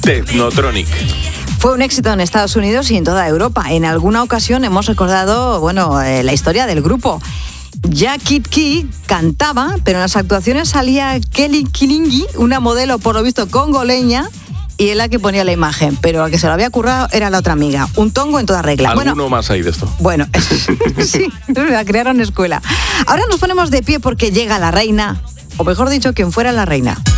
Technotronic. Fue un éxito en Estados Unidos y en toda Europa. En alguna ocasión hemos recordado, la historia del grupo. Jack Key cantaba, pero en las actuaciones salía Kelly Kilingi, una modelo por lo visto congoleña, y es la que ponía la imagen, pero la que se lo había currado era la otra amiga. Un tongo en toda regla. ¿Alguno más hay de esto? Bueno, sí, la crearon escuela. Ahora nos ponemos de pie porque llega la reina, o mejor dicho, quien fuera la reina.